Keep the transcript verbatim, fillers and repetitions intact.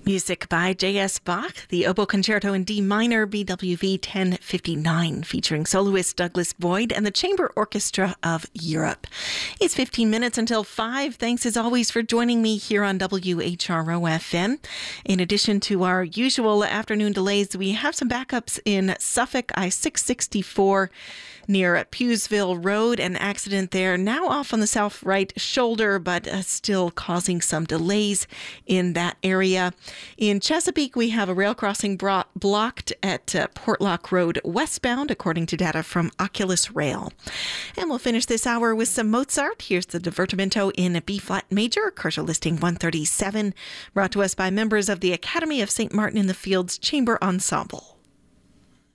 Music by J S. Bach, the Oboe Concerto in D minor, B W V ten fifty-nine, featuring soloist Douglas Boyd and the Chamber Orchestra of Europe. It's fifteen minutes until five. Thanks as always for joining me here on W H R O F M. In addition to our usual afternoon delays, we have some backups in Suffolk, I six sixty-four near Pewsville Road. An accident there, now off on the south right shoulder, but uh, still causing some delays in that area. In Chesapeake, we have a rail crossing brought, blocked at uh, Portlock Road westbound, according to data from Oculus Rail. And we'll finish this hour with some Mozart. Here's the Divertimento in B-flat major, Kershaw listing one thirty-seven, brought to us by members of the Academy of Saint Martin in the Fields Chamber Ensemble.